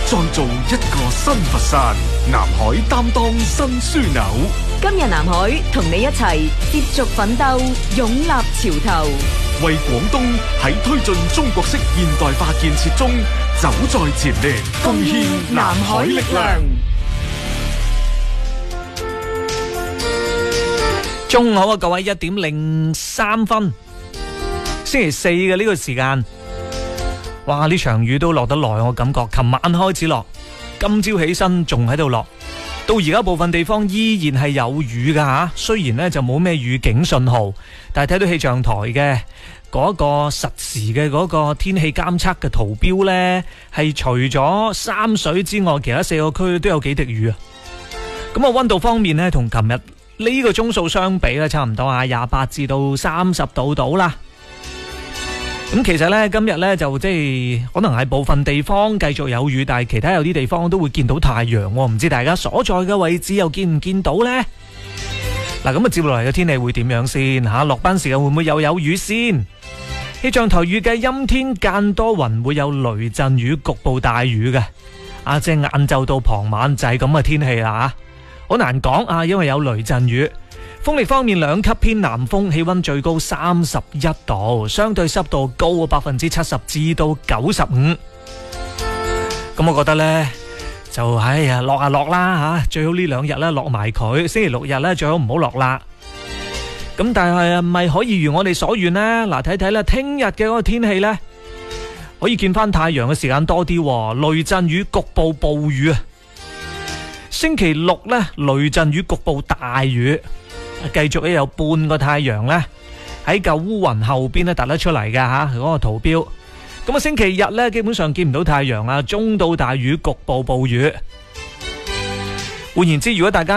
再造一個新佛山。南海擔當新樞紐， 今日南海同你一齊接續奮鬥，勇立潮頭， 為廣東喺推進中國式現代化建設中走在前列，貢獻南海力量。 中午好啊，各位1:03，星期四嘅呢個時間，哇！呢場雨都落得耐，我感覺琴晚開始落，今朝起身仲喺度落，到而家部分地方依然係有雨噶吓。雖然呢就冇咩預警信號，但係睇到氣象台嘅嗰個實時嘅嗰個天氣監測嘅圖標呢，係除咗三水之外，其他4個區都有幾滴雨啊。咁啊，溫度方面呢，同琴日呢個鐘數相比咧，差唔多啊，28至到30度到啦。咁其實呢，今日呢就即係可能係部分地方繼續有雨，但係其他有啲地方都會見到太陽。唔知大家所在嘅位置又見唔見到呢？嗱，咁啊接落嚟嘅天氣會點樣先吓？落班時間會唔會又有雨先？氣象台預計陰天間多雲，會有雷陣雨，局部大雨嘅。即係晏晝到傍晚就係咁嘅天氣啦。好難講啊，因為有雷陣雨。風力方面，2級偏南風，氣溫最高31度，相對濕度高70%至到95%。咁我覺得呢，就落下落啦吓，最好呢2日呢落埋佢，星期6日呢最好唔好落啦。咁但係咪可以如我哋所願呢？嗱，睇睇啦，聽日嘅嗰個天氣呢，可以見翻太陽嘅時間多啲，雷陣雨局部暴雨啊。星期6呢，雷陣雨局部大雨，繼續咧有半個太陽呢喺舊烏雲後邊咧突得出嚟嘅吓，嗰個圖標。咁啊，星期日呢，基本上見唔到太陽啦，中到大雨，局部暴雨。換言之，如果大家